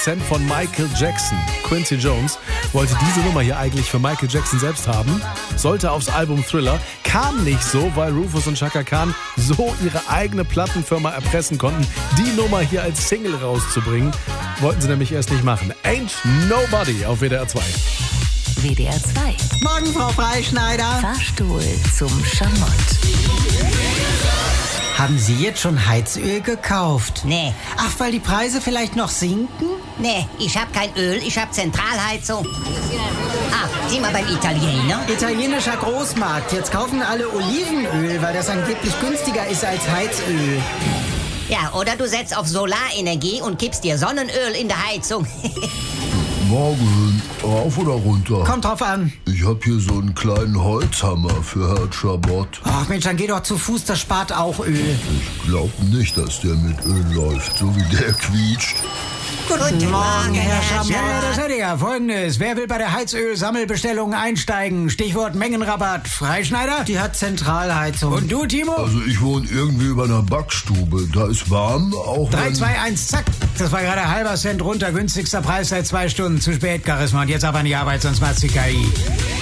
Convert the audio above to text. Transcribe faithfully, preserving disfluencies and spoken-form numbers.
Produzent von Michael Jackson, Quincy Jones, wollte diese Nummer hier eigentlich für Michael Jackson selbst haben, sollte aufs Album Thriller, kam nicht so, weil Rufus und Chaka Khan so ihre eigene Plattenfirma erpressen konnten, die Nummer hier als Single rauszubringen. Wollten sie nämlich erst nicht machen. Ain't Nobody auf W D R zwei. W D R zwei. Morgen, Frau Freischneider. Fahrstuhl zum Schamott. Haben Sie jetzt schon Heizöl gekauft? Nee. Ach, weil die Preise vielleicht noch sinken? Nee, ich hab kein Öl, ich hab Zentralheizung. Ah, sieh mal beim Italiener. Italienischer Großmarkt. Jetzt kaufen alle Olivenöl, weil das angeblich günstiger ist als Heizöl. Ja, oder du setzt auf Solarenergie und kippst dir Sonnenöl in der Heizung. Morgen, rauf oder runter? Kommt drauf an. Ich hab hier so einen kleinen Holzhammer für Herrn Schabott. Ach Mensch, dann geh doch zu Fuß, das spart auch Öl. Ich glaub nicht, dass der mit Öl läuft, so wie der quietscht. Guten Morgen, Herr Schamott. Ja, das hätte ich ja. Folgendes. Wer will bei der Heizöl-Sammelbestellung einsteigen? Stichwort Mengenrabatt. Freischneider? Die hat Zentralheizung. Und du, Timo? Also ich wohne irgendwie über einer Backstube. Da ist warm, auch drei, wenn... zwei, eins, zack. Das war gerade halber Cent runter. Günstigster Preis seit zwei Stunden. Zu spät, Charisma. Und jetzt aber an die Arbeit, sonst macht's die K I.